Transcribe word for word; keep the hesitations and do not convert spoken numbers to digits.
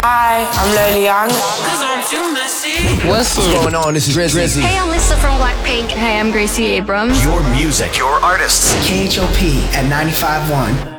Hi, I'm Lily Young. What's going on? This is Drizzy. Hey, I'm Lisa from Blackpink. Hey, I'm Gracie Abrams. Your music, your artists. K H O P at ninety-five point one.